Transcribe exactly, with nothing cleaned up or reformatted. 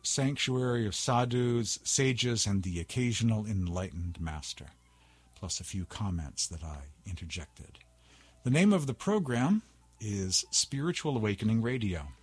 sanctuary of sadhus, sages, and the occasional enlightened master, plus a few comments that I interjected. The name of the program is Spiritual Awakening Radio.